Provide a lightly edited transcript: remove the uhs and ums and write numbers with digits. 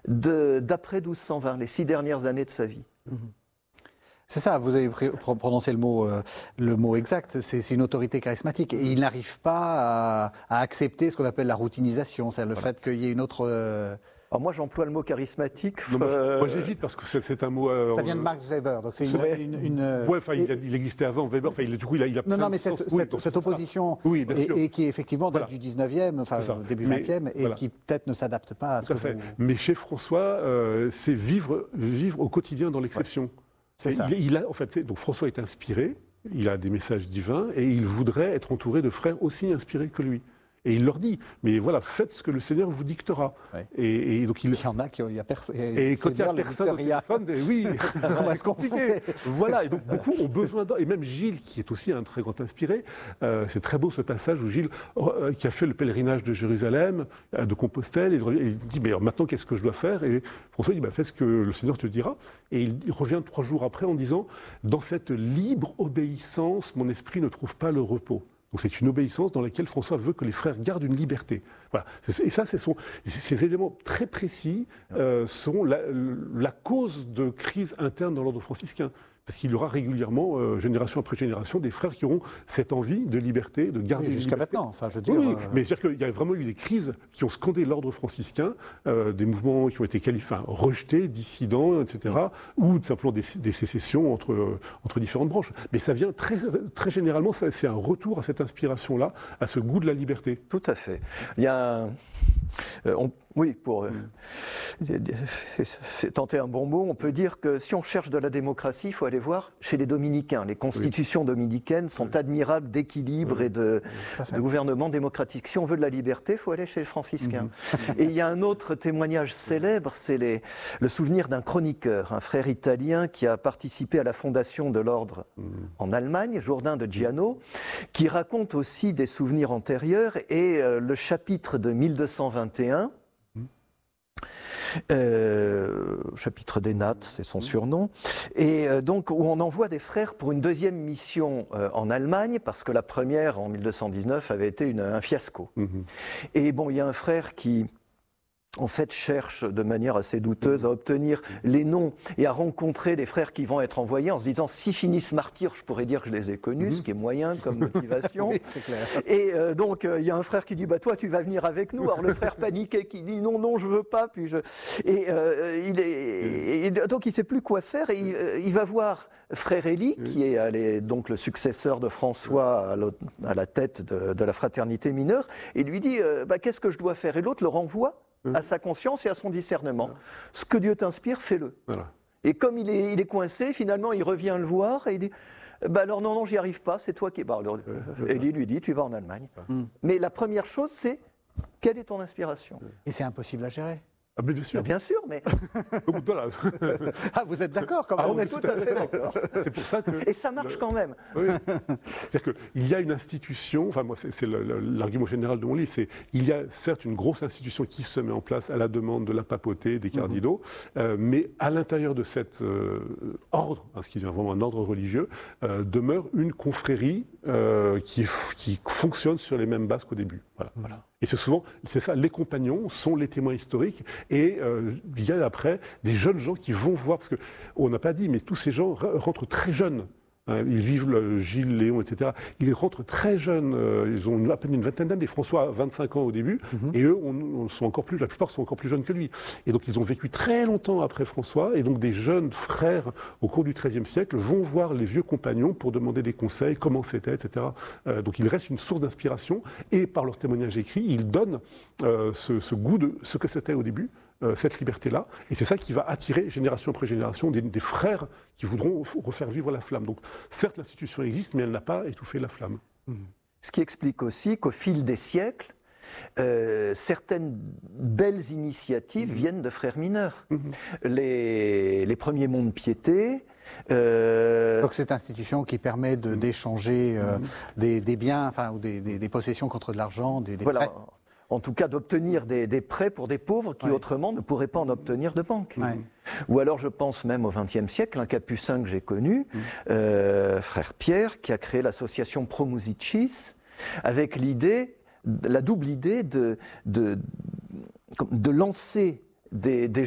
d'après 1220, les 6 dernières années de sa vie. C'est ça, vous avez prononcé le mot exact, c'est une autorité charismatique. Et il n'arrive pas à accepter ce qu'on appelle la routinisation, c'est-à-dire le fait qu'il y ait une autre... Alors moi j'emploie le mot charismatique. Non, moi j'évite parce que c'est un mot... ça vient de Max Weber, donc c'est une... Ouais, enfin il existait avant Weber, enfin du coup il a non, mais cette opposition, oui, et qui effectivement date du 19e, enfin début 20e, et qui peut-être ne s'adapte pas à ce que vous... Mais chez François, c'est vivre au quotidien dans l'exception. Ouais. C'est ça. Donc François est inspiré, il a des messages divins, et il voudrait être entouré de frères aussi inspirés que lui. Et il leur dit, mais voilà, faites ce que le Seigneur vous dictera. Ouais. Et donc il y en a qui il y a personne. Et quand il n'y a personne au téléphone, oui, c'est compliqué. Voilà, et donc beaucoup ont besoin et même Gilles, qui est aussi un très grand inspiré, c'est très beau ce passage où Gilles, qui a fait le pèlerinage de Jérusalem, de Compostelle, il dit, mais alors maintenant qu'est-ce que je dois faire? Et François dit, fais ce que le Seigneur te dira. Et il revient 3 jours après en disant, dans cette libre obéissance, mon esprit ne trouve pas le repos. Donc c'est une obéissance dans laquelle François veut que les frères gardent une liberté. Voilà. Et ça, ces éléments très précis sont la cause de crise interne dans l'ordre franciscain. Parce qu'il y aura régulièrement, génération après génération, des frères qui auront cette envie de liberté, de garder une jusqu'à liberté. maintenant, enfin je veux dire... Oui, mais c'est-à-dire qu'il y a vraiment eu des crises qui ont scandé l'ordre franciscain, des mouvements qui ont été rejetés, dissidents, etc., ou simplement des sécessions entre différentes branches. Mais ça vient très généralement, c'est un retour à cette inspiration-là, à ce goût de la liberté. Tout à fait. Il y a pour tenter un bon mot, on peut dire que si on cherche de la démocratie, il faut aller voir chez les dominicains. Les constitutions dominicaines sont admirables d'équilibre et de gouvernement démocratique. Si on veut de la liberté, il faut aller chez les franciscains. Et il y a un autre témoignage célèbre, c'est le souvenir d'un chroniqueur, un frère italien qui a participé à la fondation de l'ordre en Allemagne, Jourdain de Giano, qui raconte aussi des souvenirs antérieurs et le chapitre de 1221, chapitre des Nattes, c'est son surnom, et donc où on envoie des frères pour une deuxième mission en Allemagne, parce que la première, en 1219, avait été un fiasco. Et bon, il y a un frère qui, en fait, cherche de manière assez douteuse à obtenir les noms et à rencontrer les frères qui vont être envoyés en se disant, s'ils finissent martyrs, je pourrais dire que je les ai connus, ce qui est moyen comme motivation. Oui, c'est clair. Et donc, il y a un frère qui dit, toi, tu vas venir avec nous. Alors, le frère paniqué qui dit, non, je veux pas. Donc, il sait plus quoi faire. Et il va voir frère Élie, qui est donc le successeur de François à la tête de la fraternité mineure, et lui dit, qu'est-ce que je dois faire? Et l'autre le renvoie à sa conscience et à son discernement. Voilà. Ce que Dieu t'inspire, fais-le. Voilà. Et comme il est coincé, finalement, il revient le voir et il dit, alors non, j'y arrive pas, c'est toi qui... Élie lui dit, tu vas en Allemagne. Mais la première chose, c'est, quelle est ton inspiration? Et c'est impossible à gérer. Ah, mais bien sûr. Bien sûr, mais... vous êtes d'accord quand même? On est tout à fait d'accord. C'est pour ça que... Et ça marche quand même. Oui. C'est-à-dire qu'il y a une institution, enfin moi c'est l'argument général de mon livre, c'est il y a certes une grosse institution qui se met en place à la demande de la papauté, des cardinaux, mais à l'intérieur de cet ordre, ce qui est vraiment un ordre religieux, demeure une confrérie qui fonctionne sur les mêmes bases qu'au début. Voilà. Et c'est ça, les compagnons sont les témoins historiques, et il y a après des jeunes gens qui vont voir, parce qu'on n'a pas dit, mais tous ces gens rentrent très jeunes. Ils vivent Gilles, Léon, etc. Ils rentrent très jeunes, ils ont à peine une vingtaine d'années. François a 25 ans au début, et eux, la plupart sont encore plus jeunes que lui. Et donc ils ont vécu très longtemps après François, et donc des jeunes frères au cours du XIIIe siècle vont voir les vieux compagnons pour demander des conseils, comment c'était, etc. Donc ils restent une source d'inspiration, et par leur témoignage écrit, ils donnent ce goût de ce que c'était au début, cette liberté-là, et c'est ça qui va attirer génération après génération des frères qui voudront refaire vivre la flamme. Donc certes l'institution existe, mais elle n'a pas étouffé la flamme. Ce qui explique aussi qu'au fil des siècles, certaines belles initiatives viennent de frères mineurs. Les premiers monts de piété... Donc cette institution qui permet d'échanger des biens, enfin, ou des possessions contre de l'argent, des prêts. En tout cas, d'obtenir des prêts pour des pauvres qui autrement ne pourraient pas en obtenir de banque. Ou alors, je pense même au XXe siècle, un capucin que j'ai connu, frère Pierre, qui a créé l'association Pro Musicis, avec la double idée de lancer des